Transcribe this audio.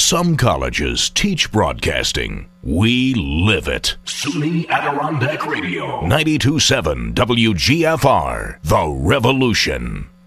Some colleges teach broadcasting. We live it. SUNY Adirondack Radio. 92.7 WGFR. The Revolution.